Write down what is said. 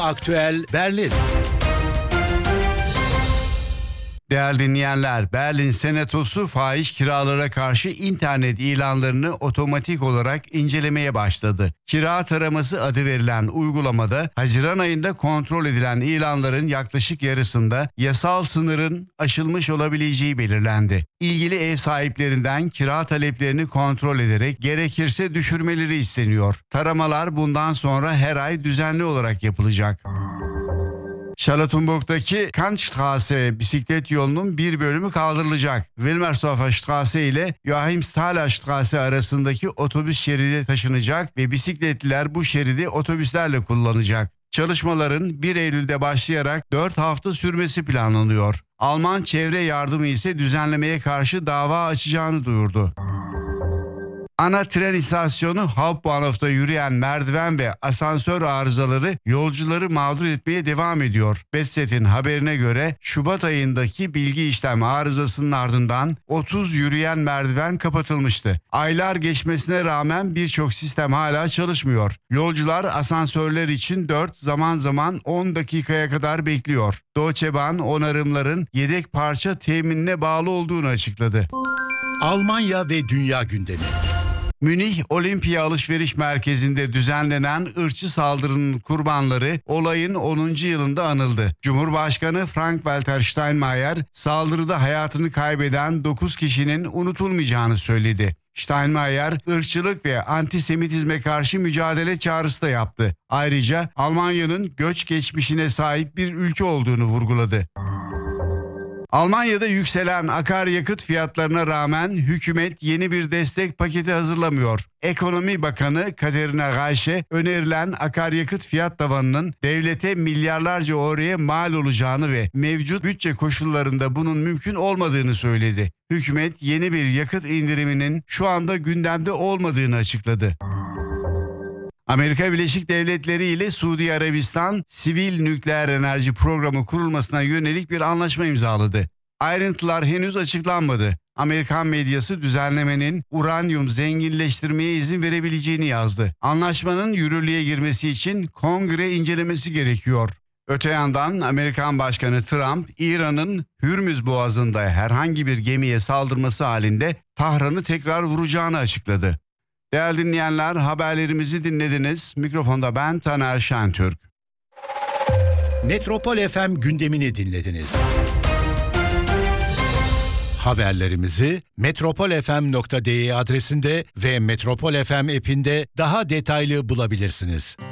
Aktüel Berlin. Değerli dinleyenler, Berlin Senatosu fahiş kiralara karşı internet ilanlarını otomatik olarak incelemeye başladı. Kira taraması adı verilen uygulamada Haziran ayında kontrol edilen ilanların yaklaşık yarısında yasal sınırın aşılmış olabileceği belirlendi. İlgili ev sahiplerinden kira taleplerini kontrol ederek gerekirse düşürmeleri isteniyor. Taramalar bundan sonra her ay düzenli olarak yapılacak. Charlottenburg'daki Kantstraße bisiklet yolunun bir bölümü kaldırılacak. Wilmersdorfer Straße ile Joachimsthaler Straße arasındaki otobüs şeridi taşınacak ve bisikletliler bu şeridi otobüslerle kullanacak. Çalışmaların 1 Eylül'de başlayarak 4 hafta sürmesi planlanıyor. Alman çevre yardımı ise düzenlemeye karşı dava açacağını duyurdu. Ana tren istasyonu Hauptbahnhof'ta yürüyen merdiven ve asansör arızaları yolcuları mağdur etmeye devam ediyor. Betzet'in haberine göre Şubat ayındaki bilgi işlem arızasının ardından 30 yürüyen merdiven kapatılmıştı. Aylar geçmesine rağmen birçok sistem hala çalışmıyor. Yolcular asansörler için 4 zaman zaman 10 dakikaya kadar bekliyor. Deutsche Bahn onarımların yedek parça teminine bağlı olduğunu açıkladı. Almanya ve dünya gündemi. Münih Olimpiya Alışveriş Merkezi'nde düzenlenen ırkçı saldırının kurbanları olayın 10. yılında anıldı. Cumhurbaşkanı Frank-Walter Steinmeier saldırıda hayatını kaybeden 9 kişinin unutulmayacağını söyledi. Steinmeier ırkçılık ve antisemitizme karşı mücadele çağrısı da yaptı. Ayrıca Almanya'nın göç geçmişine sahip bir ülke olduğunu vurguladı. Almanya'da yükselen akaryakıt fiyatlarına rağmen hükümet yeni bir destek paketi hazırlamıyor. Ekonomi Bakanı Katerina Reiche önerilen akaryakıt fiyat tavanının devlete milyarlarca euroya mal olacağını ve mevcut bütçe koşullarında bunun mümkün olmadığını söyledi. Hükümet yeni bir yakıt indiriminin şu anda gündemde olmadığını açıkladı. Amerika Birleşik Devletleri ile Suudi Arabistan sivil nükleer enerji programı kurulmasına yönelik bir anlaşma imzaladı. Ayrıntılar henüz açıklanmadı. Amerikan medyası düzenlemenin uranyum zenginleştirmeye izin verebileceğini yazdı. Anlaşmanın yürürlüğe girmesi için kongre incelemesi gerekiyor. Öte yandan Amerikan Başkanı Trump, İran'ın Hürmüz Boğazı'nda herhangi bir gemiye saldırması halinde Tahran'ı tekrar vuracağını açıkladı. Değerli dinleyenler, haberlerimizi dinlediniz. Mikrofonda ben Taner Şentürk. Metropol FM gündemini dinlediniz. Haberlerimizi metropolfm.de adresinde ve Metropol FM app'inde daha detaylı bulabilirsiniz.